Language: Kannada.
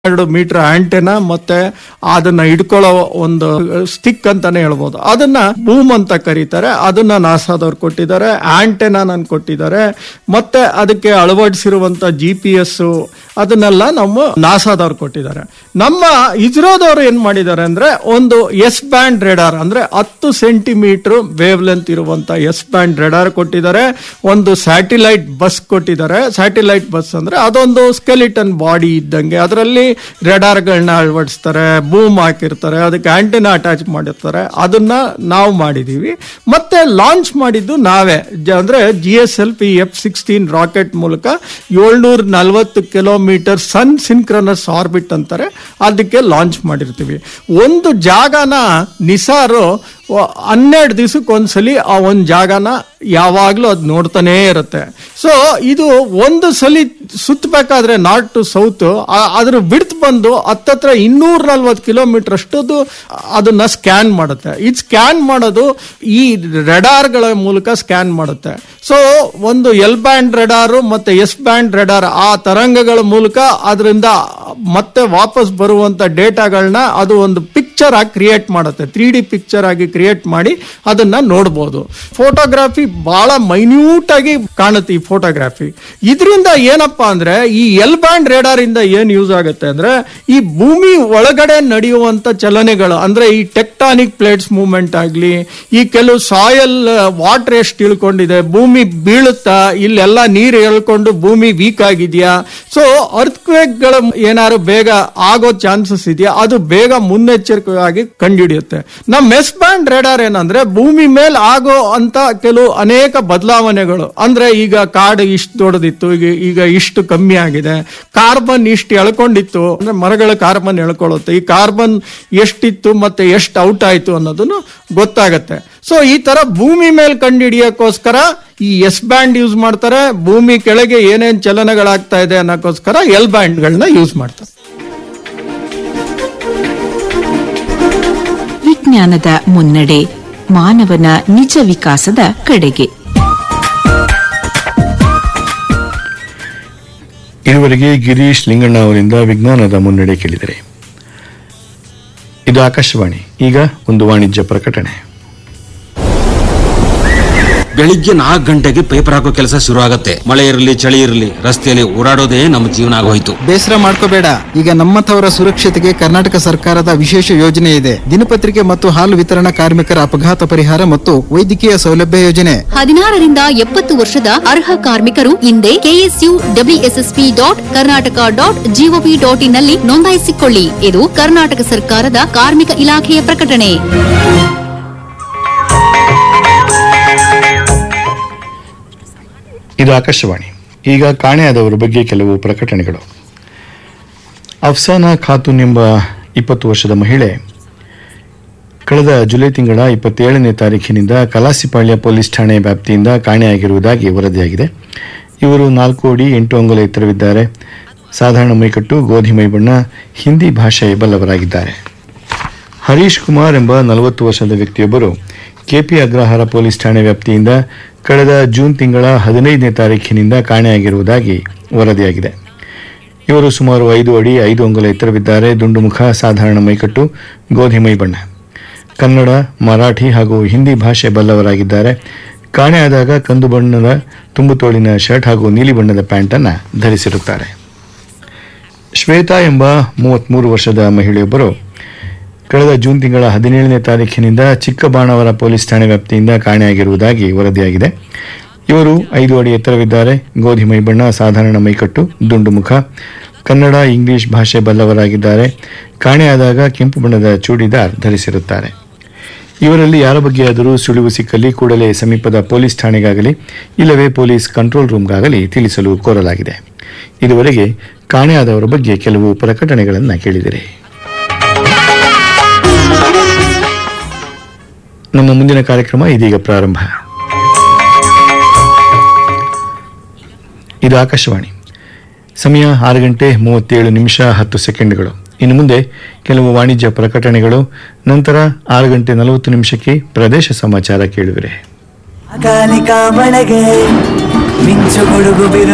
2 ಮೀಟರ್ ಆಂಟೆನಾ ಮತ್ತೆ ಅದನ್ನ ಹಿಡ್ಕೊಳ್ಳೋ ಒಂದು ಸ್ಟಿಕ್ ಅಂತಾನೆ ಹೇಳ್ಬೋದು. ಅದನ್ನ ಬೂಮ್ ಅಂತ ಕರೀತಾರೆ. ಅದನ್ನ ನಾಸಾದವ್ರು ಕೊಟ್ಟಿದ್ದಾರೆ. ಆಂಟೆನಾ ಕೊಟ್ಟಿದ್ದಾರೆ. ಮತ್ತೆ ಅದಕ್ಕೆ ಅಳವಡಿಸಿರುವಂತ GPS ಅದನ್ನೆಲ್ಲ ನಮ್ಮ ನಾಸಾದವ್ರು ಕೊಟ್ಟಿದ್ದಾರೆ. ನಮ್ಮ ಇಸ್ರೋದವ್ರು ಏನ್ ಮಾಡಿದ್ದಾರೆ ಅಂದ್ರೆ ಒಂದು ಎಸ್ ಬ್ಯಾಂಡ್ ರೆಡಾರ್ ಅಂದ್ರೆ 10 ಸೆಂಟಿಮೀಟರ್ ವೇವ್ ಲೆಂತ್ ಇರುವಂತ ಎಸ್ ಬ್ಯಾಂಡ್ ರೆಡಾರ್ ಕೊಟ್ಟಿದ್ದಾರೆ. ಒಂದು ಸ್ಯಾಟಿಲೈಟ್ ಬಸ್ ಕೊಟ್ಟಿದ್ದಾರೆ. ಸ್ಯಾಟಿಲೈಟ್ ಬಸ್ ಅಂದ್ರೆ ಅದೊಂದು ಸ್ಕೆಲಿಟನ್ ಬಾಡಿ ಇದ್ದಂಗೆ, ಅದರಲ್ಲಿ ರೆಡಾರ್ಗಳನ್ನ ಅಳವಡಿಸ್ತಾರೆ, ಬೂಮ್ ಹಾಕಿರ್ತಾರೆ, ಅದಕ್ಕೆ ಆಂಟೆನಾ ಅಟ್ಯಾಚ್ ಮಾಡಿರ್ತಾರೆ. ಅದನ್ನ ನಾವು ಮಾಡಿದೀವಿ. ಮತ್ತೆ ಲಾಂಚ್ ಮಾಡಿದ್ದು ನಾವೇ, ಅಂದ್ರೆ GSLV F-16 ರಾಕೆಟ್ ಮೂಲಕ 740 ಕಿಲೋಮೀಟರ್ ಸನ್ ಸಿನ್ಕ್ರನಸ್ ಆರ್ಬಿಟ್ ಅಂತಾರೆ, ಅದಕ್ಕೆ ಲಾಂಚ್ ಮಾಡಿರ್ತೀವಿ. ಒಂದು ಜಾಗನ ನಿಸಾರು 12 ದಿವಸಕ್ಕೊಂದ್ಸಲಿ ಆ ಒಂದು ಜಾಗನ ಯಾವಾಗ್ಲೂ ಅದು ನೋಡ್ತಾನೇ ಇರುತ್ತೆ. ಸೊ ಇದು ಒಂದು ಸಲಿ ಸುತ್ತಬೇಕಾದ್ರೆ ನಾರ್ತ್ ಟು ಸೌತ್ ಅದ್ರ ಬಿಡ್ತ್ ಬಂದು ಹತ್ತತ್ರ 240 ಕಿಲೋಮೀಟರ್ ಅಷ್ಟೊಂದು ಅದನ್ನ ಸ್ಕ್ಯಾನ್ ಮಾಡುತ್ತೆ. ಇದು ಸ್ಕ್ಯಾನ್ ಮಾಡೋದು ಈ ರೆಡಾರ್ಗಳ ಮೂಲಕ ಸ್ಕ್ಯಾನ್ ಮಾಡುತ್ತೆ. ಸೊ ಒಂದು ಎಲ್ ಬ್ಯಾಂಡ್ ರೆಡಾರು ಮತ್ತೆ ಎಸ್ ಬ್ಯಾಂಡ್ ರೆಡಾರ್ ಆ ತರಂಗಗಳ ಮೂಲಕ ಅದರಿಂದ ಮತ್ತೆ ವಾಪಸ್ ಬರುವಂತ ಡೇಟಾಗಳನ್ನ ಅದು ಒಂದು ಪಿಕ್ಚರ್ ಆಗಿ ಕ್ರಿಯೇಟ್ ಮಾಡುತ್ತೆ. 3D ಪಿಕ್ಚರ್ ಆಗಿ ಕ್ರಿಯೇಟ್ ಮಾಡಿ ಅದನ್ನ ನೋಡಬಹುದು. ಫೋಟೋಗ್ರಫಿ ಬಹಳ ಮೈನ್ಯೂಟ್ ಆಗಿ ಕಾಣುತ್ತೆ ಈ ಫೋಟೋಗ್ರಫಿ. ಇದರಿಂದ ಏನಪ್ಪಾ ಅಂದ್ರೆ ಈ ಎಲ್ ಬ್ಯಾಂಡ್ ರೇಡಾರ್ ಇಂದ ಏನ್ ಯೂಸ್ ಆಗುತ್ತೆ ಅಂದ್ರೆ ಈ ಭೂಮಿ ಒಳಗಡೆ ನಡೆಯುವಂತ ಚಲನೆಗಳು ಅಂದ್ರೆ ಈ ಟೆಕ್ಟಾನಿಕ್ ಪ್ಲೇಟ್ಸ್ ಮೂವ್ಮೆಂಟ್ ಆಗ್ಲಿ, ಈ ಕೆಲವು ಸಾಯಲ್ ವಾಟರ್ ಎಷ್ಟು ಇಳ್ಕೊಂಡಿದೆ, ಭೂಮಿ ಬೀಳುತ್ತಾ, ಇಲ್ಲೆಲ್ಲ ನೀರು ಎಳ್ಕೊಂಡು ಭೂಮಿ ವೀಕ್ ಆಗಿದೆಯಾ, ಸೊ ಅರ್ಥಕ್ವೇಕ್ಗಳು ಏನಾದ್ರು ಬೇಗ ಆಗೋ ಚಾನ್ಸಸ್ ಇದೆಯಾ, ಅದು ಬೇಗ ಮುನ್ನೆಚ್ಚರಿಕೆಯಾಗಿ ಕಂಡುಹಿಡಿಯುತ್ತೆ. ನಮ್ಮ ಎಸ್ ಬ್ಯಾಂಡ್ ರೇಡಾರ್ ಏನಂದ್ರೆ ಭೂಮಿ ಮೇಲೆ ಆಗೋ ಅಂತ ಕೆಲವು ಅನೇಕ ಬದಲಾವಣೆಗಳು, ಅಂದ್ರೆ ಈಗ ಕಾಡು ಇಷ್ಟು ದೊಡ್ಡದಿತ್ತು, ಈಗ ಇಷ್ಟು ಕಮ್ಮಿ ಆಗಿದೆ, ಕಾರ್ಬನ್ ಇಷ್ಟು ಎಳ್ಕೊಂಡಿತ್ತು ಅಂದ್ರೆ ಮರಗಳ ಕಾರ್ಬನ್ ಎಳ್ಕೊಳ್ಳುತ್ತೆ, ಈ ಕಾರ್ಬನ್ ಎಷ್ಟಿತ್ತು ಮತ್ತೆ ಎಷ್ಟು ಔಟ್ ಆಯ್ತು ಅನ್ನೋದನ್ನು ಗೊತ್ತಾಗತ್ತೆ. ಸೊ ಈ ತರ ಭೂಮಿ ಮೇಲೆ ಕಂಡುಹಿಡಿಯೋಕ್ಕೋಸ್ಕರ ಈ ಎಸ್ ಬ್ಯಾಂಡ್ ಯೂಸ್ ಮಾಡ್ತಾರೆ. ಭೂಮಿ ಕೆಳಗೆ ಏನೇನ್ ಚಲನಗಳಾಗ್ತಾ ಇದೆ ಅನ್ನೋಕ್ಕೋಸ್ಕರ ಎಲ್ ಬ್ಯಾಂಡ್ಗಳನ್ನ ಯೂಸ್ ಮಾಡ್ತಾರೆ. ವಿಜ್ಞಾನದ ಮುನ್ನಡೆ ಮಾನವನ ನಿಜ ವಿಕಾಸದ ಕಡೆಗೆ. ಇದುವರೆಗೆ ಗಿರೀಶ್ ಲಿಂಗಣ್ಣ ಅವರಿಂದ ವಿಜ್ಞಾನದ ಮುನ್ನಡೆ ಕೇಳಿದರೆ. ಇದು ಆಕಾಶವಾಣಿ. ಈಗ ಒಂದು ವಾಣಿಜ್ಯ ಪ್ರಕಟಣೆ. ಬೆಳಿಗ್ಗೆ 4 ಗಂಟೆಗೆ ಪೇಪರ್ ಹಾಕೋ ಕೆಲಸ ಶುರು ಆಗತ್ತೆ. ಮಳೆ ಇರಲಿ ಚಳಿ ಇರಲಿ ರಸ್ತೆಯಲ್ಲಿ ಓಡಾಡೋದೇ ನಮ್ಮ ಜೀವನ ಆಗೋಯ್ತು. ಬೇಸರ ಮಾಡ್ಕೋಬೇಡ, ಈಗ ನಮ್ಮಂಥವರ ಸುರಕ್ಷತೆಗೆ ಕರ್ನಾಟಕ ಸರ್ಕಾರದ ವಿಶೇಷ ಯೋಜನೆ ಇದೆ. ದಿನಪತ್ರಿಕೆ ಮತ್ತು ಹಾಲು ವಿತರಣಾ ಕಾರ್ಮಿಕರ ಅಪಘಾತ ಪರಿಹಾರ ಮತ್ತು ವೈದ್ಯಕೀಯ ಸೌಲಭ್ಯ ಯೋಜನೆ. 16 ರಿಂದ 70 ವರ್ಷದ ಅರ್ಹ ಕಾರ್ಮಿಕರು ಹಿಂದೆ KSUWSSP.Karnataka.gov.in ನಲ್ಲಿ ನೋಂದಾಯಿಸಿಕೊಳ್ಳಿ. ಇದು ಕರ್ನಾಟಕ ಸರ್ಕಾರದ ಕಾರ್ಮಿಕ ಇಲಾಖೆಯ ಪ್ರಕಟಣೆ. ಇದು ಆಕಾಶವಾಣಿ. ಈಗ ಕಾಣೆಯಾದವರ ಬಗ್ಗೆ ಕೆಲವು ಪ್ರಕಟಣೆಗಳು. ಅಫ್ಸಾನಾ ಖಾತೂನ್ ಎಂಬ 20 ವರ್ಷದ ಮಹಿಳೆ ಕಳೆದ ಜುಲೈ ತಿಂಗಳ 27ನೇ ತಾರೀಖಿನಿಂದ ಕಲಾಸಿಪಾಳ್ಯ ಪೊಲೀಸ್ ಠಾಣೆ ವ್ಯಾಪ್ತಿಯಿಂದ ಕಾಣೆಯಾಗಿರುವುದಾಗಿ ವರದಿಯಾಗಿದೆ. ಇವರು 4 ಅಡಿ 8 ಅಂಗುಲ ಎತ್ತರವಿದ್ದಾರೆ. ಸಾಧಾರಣ ಮೈಕಟ್ಟು, ಗೋಧಿ ಮೈಬಣ್ಣ, ಹಿಂದಿ ಭಾಷೆ ಬಲ್ಲವರಾಗಿದ್ದಾರೆ. ಹರೀಶ್ ಕುಮಾರ್ ಎಂಬ 40 ವರ್ಷದ ವ್ಯಕ್ತಿಯೊಬ್ಬರು KP ಅಗ್ರಹಾರ ಪೊಲೀಸ್ ಠಾಣೆ ವ್ಯಾಪ್ತಿಯಿಂದ ಕಳೆದ ಜೂನ್ ತಿಂಗಳ 15ನೇ ತಾರೀಖಿನಿಂದ ಕಾಣೆಯಾಗಿರುವುದಾಗಿ ವರದಿಯಾಗಿದೆ. ಇವರು ಸುಮಾರು 5 ಅಡಿ 5 ಅಂಗುಲ ಎತ್ತರವಿದ್ದಾರೆ. ದುಂಡು ಮುಖ, ಸಾಧಾರಣ ಮೈಕಟ್ಟು, ಗೋಧಿ ಮೈಬಣ್ಣ, ಕನ್ನಡ, ಮರಾಠಿ ಹಾಗೂ ಹಿಂದಿ ಭಾಷೆ ಬಲ್ಲವರಾಗಿದ್ದಾರೆ. ಕಾಣೆಯಾದಾಗ ಕಂದು ಬಣ್ಣದ ತುಂಬು ತೋಳಿನ ಶರ್ಟ್ ಹಾಗೂ ನೀಲಿ ಬಣ್ಣದ ಪ್ಯಾಂಟ್ ಅನ್ನು ಧರಿಸಿರುತ್ತಾರೆ. ಶ್ವೇತಾ ಎಂಬ 33 ವರ್ಷದ ಮಹಿಳೆಯೊಬ್ಬರು ಕಳೆದ ಜೂನ್ ತಿಂಗಳ 17ನೇ ತಾರೀಖಿನಿಂದ ಚಿಕ್ಕಬಾಣವರ ಪೊಲೀಸ್ ಠಾಣೆ ವ್ಯಾಪ್ತಿಯಿಂದ ಕಾಣೆಯಾಗಿರುವುದಾಗಿ ವರದಿಯಾಗಿದೆ. ಇವರು 5 ಅಡಿ ಎತ್ತರವಿದ್ದಾರೆ. ಗೋಧಿ ಮೈಬಣ್ಣ, ಸಾಧಾರಣ ಮೈಕಟ್ಟು, ದುಂಡು ಮುಖ, ಕನ್ನಡ, ಇಂಗ್ಲಿಷ್ ಭಾಷೆ ಬಲ್ಲವರಾಗಿದ್ದಾರೆ. ಕಾಣೆಯಾದಾಗ ಕೆಂಪು ಬಣ್ಣದ ಚೂಡಿದಾರ್ ಧರಿಸಿರುತ್ತಾರೆ. ಇವರಲ್ಲಿ ಯಾರ ಬಗ್ಗೆಯಾದರೂ ಸುಳಿವು ಸಿಕ್ಕಲ್ಲಿ ಕೂಡಲೇ ಸಮೀಪದ ಪೊಲೀಸ್ ಠಾಣೆಗಾಗಲಿ ಇಲ್ಲವೇ ಪೊಲೀಸ್ ಕಂಟ್ರೋಲ್ ರೂಮ್ಗಾಗಲಿ ತಿಳಿಸಲು ಕೋರಲಾಗಿದೆ. ಇದುವರೆಗೆ ಕಾಣೆಯಾದವರ ಬಗ್ಗೆ ಕೆಲವು ಪ್ರಕಟಣೆಗಳನ್ನು ಕೇಳಿದಿರಿ. ನಮ್ಮ ಮುಂದಿನ ಕಾರ್ಯಕ್ರಮ ಇದೀಗ ಪ್ರಾರಂಭ. ಇದು ಆಕಾಶವಾಣಿ. ಸಮಯ 6 ಗಂಟೆ 37 ನಿಮಿಷ 10 ಸೆಕೆಂಡ್ಗಳು. ಇನ್ನು ಮುಂದೆ ಕೆಲವು ವಾಣಿಜ್ಯ ಪ್ರಕಟಣೆಗಳು, ನಂತರ 6 ಗಂಟೆ 40 ನಿಮಿಷಕ್ಕೆ ಪ್ರದೇಶ ಸಮಾಚಾರ ಕೇಳುವಿರೆ.